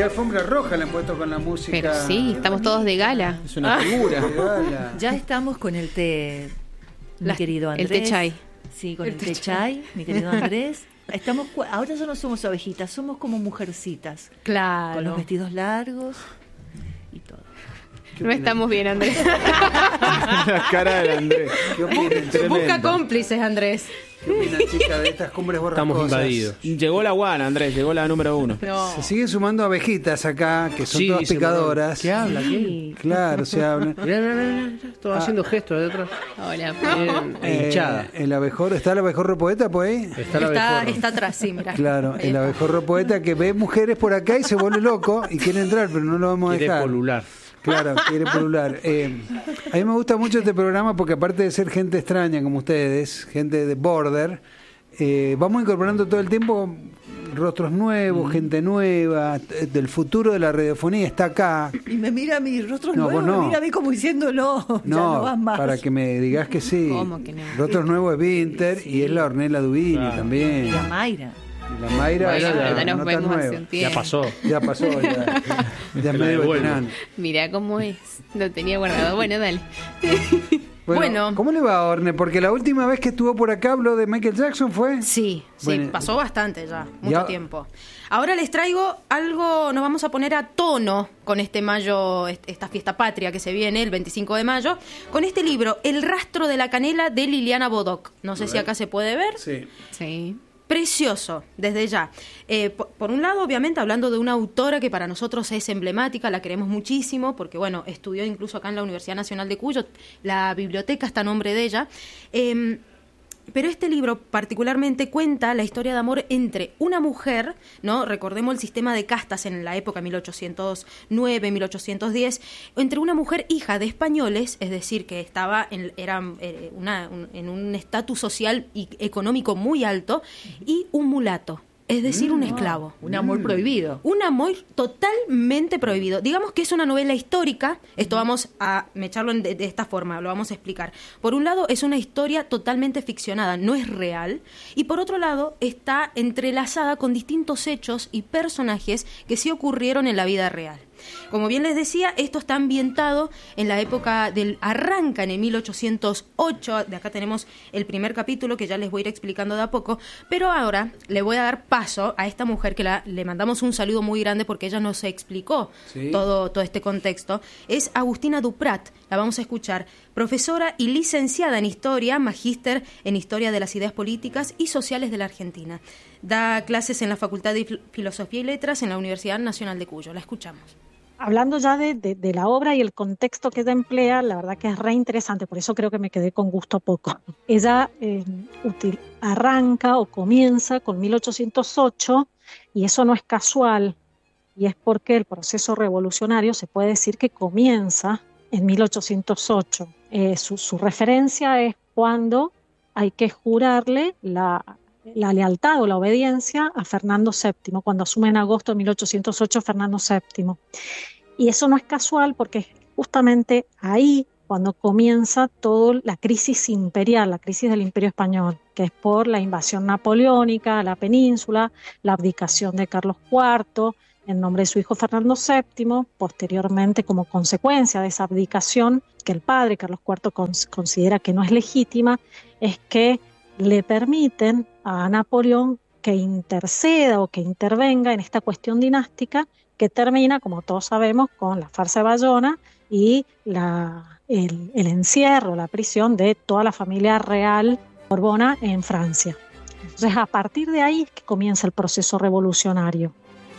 ¿Qué alfombra roja le han puesto con la música? Pero sí, estamos todos de gala. Es una figura de gala. Ya estamos con el té, mi querido Andrés. El té chai. Sí, con el té chai, mi querido Andrés. Ahora ya no somos ovejitas, somos como mujercitas. Claro. Con los vestidos largos y todo. No estamos bien, Andrés. La cara de Andrés. ¿Qué opinan? Busca cómplices, Andrés. ¿Qué opinan, chicas, de estas cumbres borrascosas? Estamos invadidos. Llegó la guana, Andrés, llegó la número 1. No. Se siguen sumando abejitas acá, que son Sí, todas dice picadoras. ¿Qué habla? ¿Quién? Claro, se habla. Mirá, estoy haciendo gestos de atrás. Hola. Hinchada. El abejorro, ¿está el abejorro poeta por ahí? Está la abejorro. Está atrás, sí, mira. Claro, el abejorro poeta que ve mujeres por acá y se vuelve loco y quiere entrar, pero no lo vamos a Quiere dejar. polular. Claro, quiere polular. A mí me gusta mucho este programa porque aparte de ser gente extraña como ustedes, gente de border, vamos incorporando todo el tiempo rostros nuevos, gente nueva, del futuro de la radiofonía está acá. Y me mira a mi rostro No, nuevo, vos no. me mira a mí como diciendo ya no vas más. Para que me digas que sí. ¿Cómo que no? Rostros nuevos es Winter y es la Ornella Dubini también. Y la Mayra. Y la Mayra Bueno, ya ya nos no tan vemos hace nueva. un tiempo. Ya pasó. Ya pasó, ya es La medio devuelvo. veterano. Mirá cómo es. Lo tenía guardado. Bueno, dale. Bueno, ¿cómo le va a Orne? Porque la última vez que estuvo por acá habló de Michael Jackson, ¿fue? Sí, Bueno, pasó bastante ya, mucho ya- tiempo. Ahora les traigo algo, nos vamos a poner a tono con este mayo, esta fiesta patria que se viene el 25 de mayo, con este libro, El rastro de la canela de Liliana Bodoc. No sé si acá se puede ver. Sí. Sí. Precioso, desde ya. Por un lado, obviamente, hablando de una autora que para nosotros es emblemática, la queremos muchísimo, porque, bueno, estudió incluso acá en la Universidad Nacional de Cuyo, la biblioteca está a nombre de ella. Pero este libro particularmente cuenta la historia de amor entre una mujer, ¿no? Recordemos el sistema de castas en la época 1809, 1810, entre una mujer hija de españoles, es decir, que estaba en un estatus social y económico muy alto, y un mulato. Es decir, un esclavo. Un amor prohibido. Un amor totalmente prohibido. Digamos que es una novela histórica. Esto vamos a mecharlo de esta forma, lo vamos a explicar. Por un lado, es una historia totalmente ficcionada, no es real. Y por otro lado, está entrelazada con distintos hechos y personajes que sí ocurrieron en la vida real. Como bien les decía, esto está ambientado en la época arranca en el 1808, de acá tenemos el primer capítulo que ya les voy a ir explicando de a poco, pero ahora le voy a dar paso a esta mujer que le mandamos un saludo muy grande porque ella nos explicó todo este contexto. Es Agustina Duprat, la vamos a escuchar, profesora y licenciada en Historia, magíster en Historia de las Ideas Políticas y Sociales de la Argentina. Da clases en la Facultad de Filosofía y Letras en la Universidad Nacional de Cuyo. La escuchamos. Hablando ya de la obra y el contexto que ella emplea, la verdad que es re interesante, por eso creo que me quedé con gusto poco. Ella arranca o comienza con 1808 y eso no es casual, y es porque el proceso revolucionario se puede decir que comienza en 1808. Su referencia es cuando hay que jurarle la lealtad o la obediencia a Fernando VII, cuando asume en agosto de 1808 Fernando VII. Y eso no es casual porque es justamente ahí cuando comienza toda la crisis imperial, la crisis del Imperio Español, que es por la invasión napoleónica a la península, la abdicación de Carlos IV en nombre de su hijo Fernando VII, posteriormente como consecuencia de esa abdicación, que el padre Carlos IV considera que no es legítima, es que le permiten a Napoleón que interceda o que intervenga en esta cuestión dinástica que termina, como todos sabemos, con la farsa de Bayona y el encierro, la prisión de toda la familia real Borbona en Francia. Entonces, a partir de ahí es que comienza el proceso revolucionario.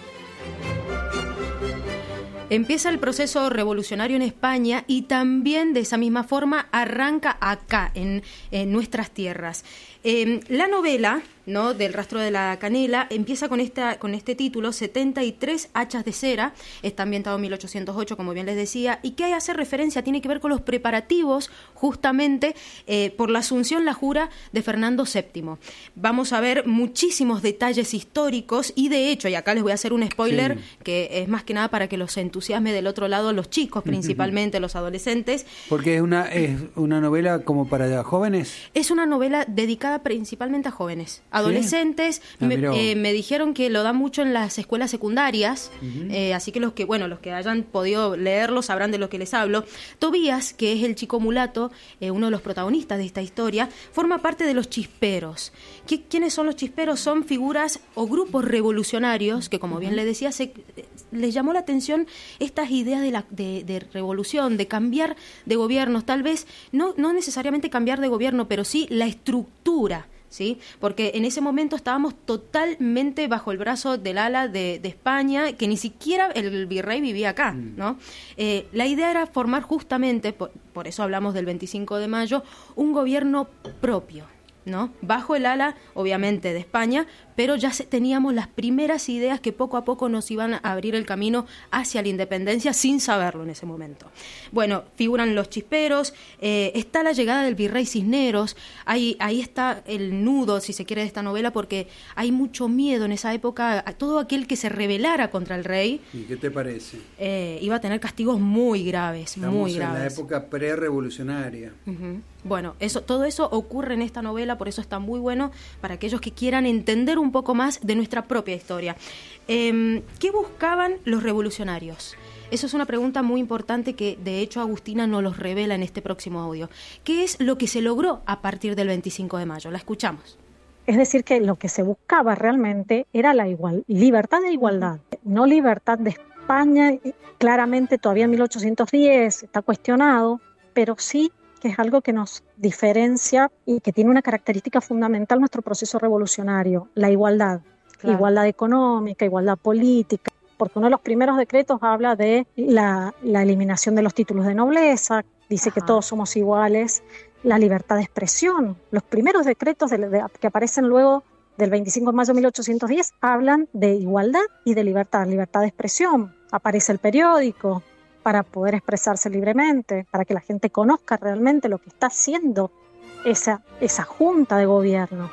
Empieza el proceso revolucionario en España y también de esa misma forma arranca acá, en nuestras tierras. La novela, ¿no?, del rastro de la canela empieza con este título, 73 hachas de cera, está ambientado en 1808, como bien les decía, y que hace referencia, tiene que ver con los preparativos justamente por la asunción, la jura de Fernando VII. Vamos a ver muchísimos detalles históricos y de hecho, y acá les voy a hacer un spoiler, que es más que nada para que los entusiasme del otro lado, los chicos principalmente, los adolescentes. Porque es una novela como para jóvenes. Es una novela dedicada principalmente a jóvenes adolescentes. Ah, mirá vos. Me dijeron que lo dan mucho en las escuelas secundarias, así que los que hayan podido leerlo sabrán de lo que les hablo. Tobías, que es el chico mulato, uno de los protagonistas de esta historia, forma parte de los chisperos. ¿Quiénes son los chisperos? Son figuras o grupos revolucionarios que, como bien le decía, les llamó la atención estas ideas de revolución, de cambiar de gobiernos, tal vez no necesariamente cambiar de gobierno, pero sí la estructura, ¿sí? Porque en ese momento estábamos totalmente bajo el brazo del ala de España, que ni siquiera el virrey vivía acá, ¿no? La idea era formar justamente, por eso hablamos del 25 de mayo, un gobierno propio, ¿no? Bajo el ala, obviamente, de España, pero ya teníamos las primeras ideas que poco a poco nos iban a abrir el camino hacia la independencia sin saberlo en ese momento. Bueno, figuran los chisperos, está la llegada del virrey Cisneros, ahí está el nudo, si se quiere, de esta novela, porque hay mucho miedo en esa época a todo aquel que se rebelara contra el rey. ¿Y qué te parece? Iba a tener castigos muy graves, Estamos muy en graves. la época pre-revolucionaria. Ujú. Bueno, todo eso ocurre en esta novela, por eso está muy bueno para aquellos que quieran entender un poco más de nuestra propia historia. ¿Qué buscaban los revolucionarios? Eso es una pregunta muy importante que, de hecho, Agustina nos los revela en este próximo audio. ¿Qué es lo que se logró a partir del 25 de mayo? La escuchamos. Es decir, que lo que se buscaba realmente era la libertad e igualdad, no libertad de España. Claramente todavía en 1810 está cuestionado, pero sí que es algo que nos diferencia y que tiene una característica fundamental nuestro proceso revolucionario, la igualdad. Claro. Igualdad económica, igualdad política, porque uno de los primeros decretos habla de la eliminación de los títulos de nobleza, dice que todos somos iguales, la libertad de expresión. Los primeros decretos que aparecen luego del 25 de mayo de 1810 hablan de igualdad y de libertad de expresión. Aparece el periódico para poder expresarse libremente, para que la gente conozca realmente lo que está haciendo esa junta de gobierno.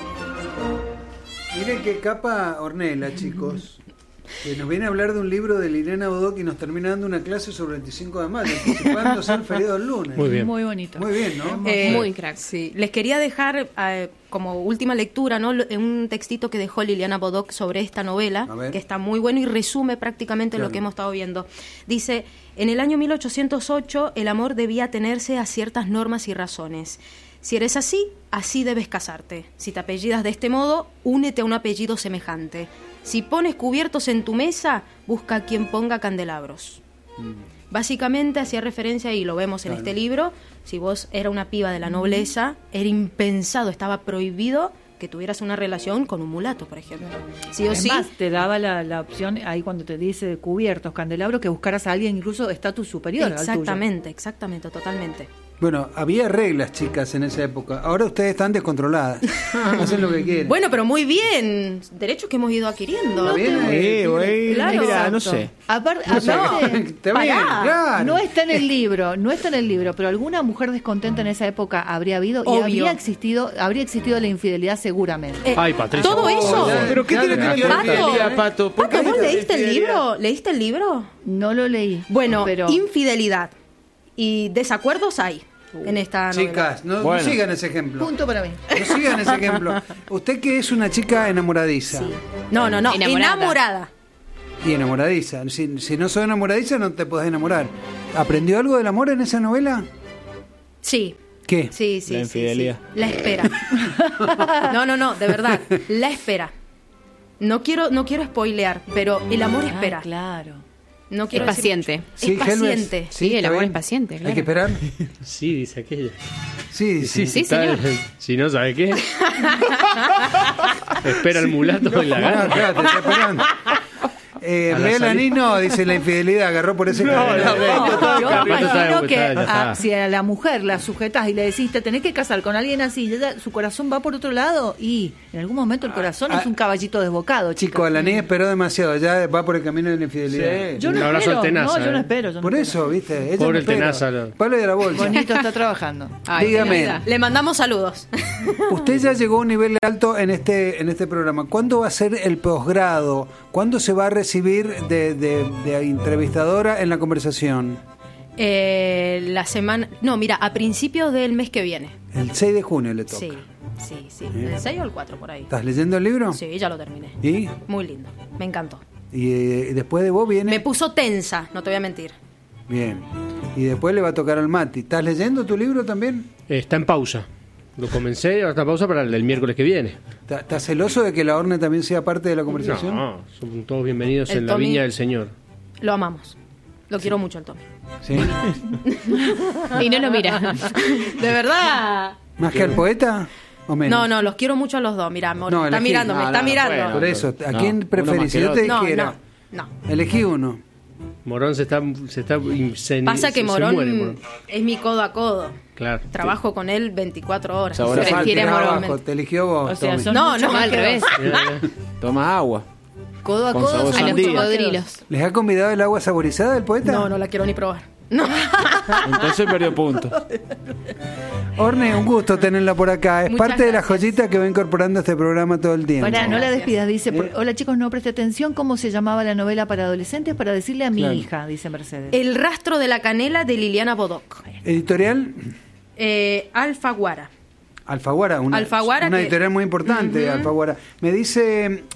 Miren qué capa Ornella, chicos. Que nos viene a hablar de un libro de Liliana Bodoc y nos termina dando una clase sobre el 25 de mayo, anticipándose el feriado del lunes. Muy bien. Muy bonito. Muy bien, ¿no? Muy crack. Sí, les quería dejar como última lectura, ¿no?, un textito que dejó Liliana Bodoc sobre esta novela, que está muy bueno y resume prácticamente lo que hemos estado viendo. Dice: en el año 1808 el amor debía atenerse a ciertas normas y razones. Si eres así, así debes casarte. Si te apellidas de este modo, únete a un apellido semejante. Si pones cubiertos en tu mesa, busca a quien ponga candelabros. Básicamente hacía referencia, y lo vemos en este libro, si vos eras una piba de la nobleza, era impensado, estaba prohibido que tuvieras una relación con un mulato, por ejemplo. Sí o sí. Además, te daba la opción ahí cuando te dice cubiertos, candelabros, que buscaras a alguien incluso de estatus superior al tuyo. Exactamente, totalmente. Bueno, había reglas, chicas, en esa época. Ahora ustedes están descontroladas. Hacen lo que quieren. Bueno, pero muy bien. Derechos que hemos ido adquiriendo. ¿Está bien? Güey, Claro. mira, no Exacto. sé. Aparte, Está bien, claro. no está en el libro, pero alguna mujer descontenta en esa época habría habido y Obvio. habría existido la infidelidad seguramente. Ay, Patricia. Todo eso. ¿Pero qué tiene que ver Pato. con la infidelidad, Pato? ¿Por qué Pato, ¿vos hay leíste el infidelidad? libro? ¿Leíste el libro? No lo leí. Bueno, pero infidelidad y desacuerdos hay en esta novela. Chicas, no Bueno. sigan ese ejemplo. punto para mí. No sigan ese ejemplo. Usted que es una chica enamoradiza. No, Enamorada. enamorada. Y enamoradiza. Si no sos enamoradiza, no te podés enamorar. ¿Aprendió algo del amor en esa novela? Sí. ¿Qué? Sí. La infidelidad. Sí. La espera. No, de verdad. La espera. No quiero spoilear, pero el amor espera. Claro. No Es quiero decir- paciente. Sí, Es paciente. Helves. Sí, el está amor bien. es paciente, claro. Hay que esperar. Sí, dice aquella. Sí, dice. Sí, señor. Si no, ¿sabe qué? Espera el mulato en la No, gana. claro, te está esperando. A la Melanie no, dice la infidelidad, agarró por ese camino. Yo Carlito está imagino que está. si a la mujer la sujetás y le decís te tenés que casar con alguien así, y ella, su corazón va por otro lado y en algún momento el corazón es un caballito desbocado, chicos. Chico, Alaní esperó demasiado, ya va por el camino de la infidelidad. Yo no Un abrazo espero, al Tenaza, no, yo no ¿eh? espero. yo no Por espero. eso, ¿viste? Ella Pobre no el espera. Tenaza, lo- Pablo de la bolsa. Bonito está trabajando. Ay, Dígame. qué linda. Le mandamos saludos. Usted ya llegó a un nivel alto en este programa. ¿Cuándo va a ser el posgrado? ¿Cuándo se va a recibir de entrevistadora en la conversación? La semana... No, mira, a principios del mes que viene. El 6 de junio le toca. Sí. ¿El 6 o el 4 por ahí? ¿Estás leyendo el libro? Sí, ya lo terminé. ¿Y? Muy lindo, me encantó. Y después de vos viene... Me puso tensa, no te voy a mentir. Bien. Y después le va a tocar al Mati. ¿Estás leyendo tu libro también? Está en pausa. Lo comencé, ahora está en pausa para el del miércoles que viene. ¿Estás celoso de que la Orne también sea parte de la conversación? No, son todos bienvenidos El en la Tommy- viña del Señor. Lo amamos. Lo quiero mucho el Tommy. Sí. Y no lo mira. De verdad. ¿Más que al poeta? ¿O menos? No, los quiero mucho a los dos. Mirá, No, está elegí. mirando, me No, está no, mirando. bueno. Por eso, ¿a No, quién uno preferís? más Si que yo te el No, dijera, no. elegí uno. Morón se está Pasa que se Morón muere, es mi codo a codo. Claro. Trabajo con él 24 horas. Ahora Se falta refiere a Tirá Morón. abajo, te eligió vos, O sea, Tommy. son No, mucho no, más al que revés. dos. Toma agua. Codo a Con codo. sabor son A los mucho sandía. más que dos. cocodrilos. ¿Les ha convidado el agua saborizada del poeta? No la quiero ni probar. No. Entonces perdió puntos. Orne, un gusto tenerla por acá. Es Muchas parte de la gracias. joyita que va incorporando a este programa todo el tiempo. Pará, no la despidas, dice. ¿Eh? Hola chicos, no preste atención. ¿Cómo se llamaba la novela para adolescentes? Para decirle a mi Claro. hija, dice Mercedes. El rastro de la canela de Liliana Bodoc. Editorial Alfaguara. Alfaguara, una Alfaguara que- editorial muy importante, Alfaguara. Me dice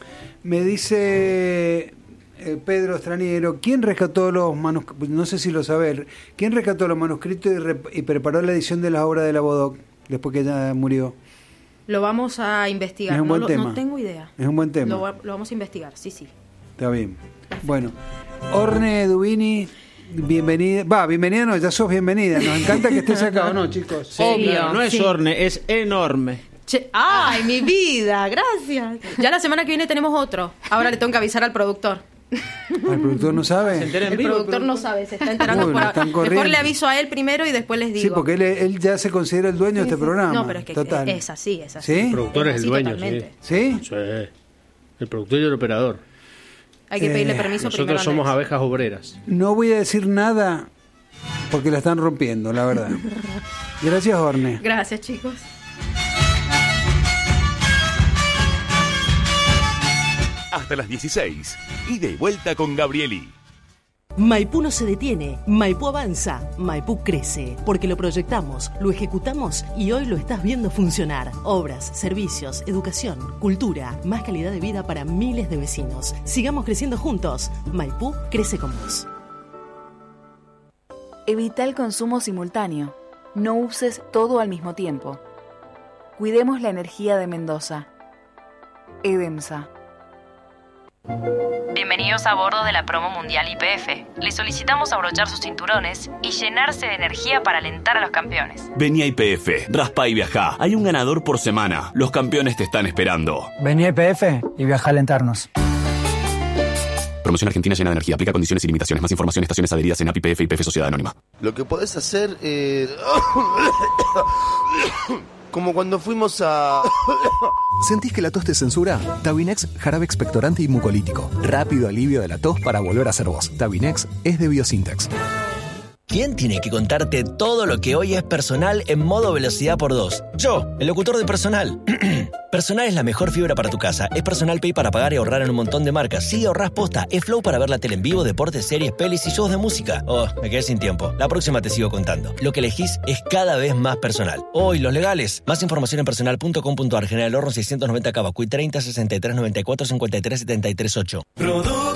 Pedro Estraniero, ¿quién rescató los manuscritos? No sé si lo saber. ¿Quién rescató los manuscritos y preparó la edición de las obras de la Bodoc después que ella murió? Lo vamos a investigar. Es un buen tema. No tengo idea. Es un buen tema. Lo vamos a investigar, sí. Está bien. Bueno, Orne Dubini, bienvenida. Bienvenida no, ya sos bienvenida. Nos encanta que estés acá, ¿o no, chicos? Obvio, no es sí. Orne, es enorme. ¡Ay, mi vida! Gracias. Ya la semana que viene tenemos otro. Ahora le tengo que avisar al productor. ¿El productor no sabe? Se entera en El vivo. productor no sabe, se está enterando Uy, por lo están ahora. Mejor corriendo. le aviso a él primero y después les digo. Sí, porque él ya se considera el dueño de este programa. No, pero es que Total. es así. ¿Sí? El productor es el así dueño, totalmente. ¿Sí? sí. El productor y el operador. Hay que pedirle permiso primero. Nosotros somos Andrés. abejas obreras. No voy a decir nada porque la están rompiendo, la verdad. Gracias, Orne. Gracias, chicos. Hasta las 16. Ida y vuelta con Gabrieli. Maipú no se detiene, Maipú avanza, Maipú crece, porque lo proyectamos, lo ejecutamos y hoy lo estás viendo funcionar. Obras, servicios, educación, cultura, más calidad de vida para miles de vecinos. Sigamos creciendo juntos. Maipú crece con vos. Evita el consumo simultáneo. No uses todo al mismo tiempo. Cuidemos la energía de Mendoza. EDEMSA. Bienvenidos a bordo de la promo mundial YPF. Les solicitamos abrochar sus cinturones y llenarse de energía para alentar a los campeones. Vení a YPF, raspa y viajá. Hay un ganador por semana. Los campeones te están esperando. Vení a YPF y viaja a alentarnos. Promoción Argentina llena de energía. Aplica condiciones y limitaciones. Más información, estaciones adheridas en API, YPF y YPF Sociedad Anónima. Lo que podés hacer como cuando fuimos a... ¿Sentís que la tos te censura? Tabinex, jarabe expectorante y mucolítico. Rápido alivio de la tos para volver a ser vos. Tabinex es de Biosintex. ¿Quién tiene que contarte todo lo que hoy es Personal en modo velocidad por 2? Yo, el locutor de Personal. Personal es la mejor fibra para tu casa. Es Personal Pay para pagar y ahorrar en un montón de marcas. Sí, ahorrás posta. Es Flow para ver la tele en vivo, deportes, series, pelis y shows de música. Oh, me quedé sin tiempo. La próxima te sigo contando. Lo que elegís es cada vez más personal. Oh, y los legales. Más información en personal.com.ar. General Horno 690 Cavacuy 30 63 94 53 73 8.